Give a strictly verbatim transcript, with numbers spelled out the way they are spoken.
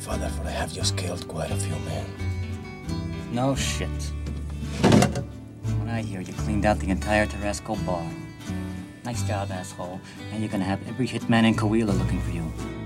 Father, for I have just killed quite a few men. No shit. When I hear you cleaned out the entire Tarasco bar. Nice job, asshole. And you're gonna have every hitman in Coahuila looking for you.